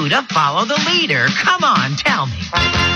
to follow the leader? Come on, tell me.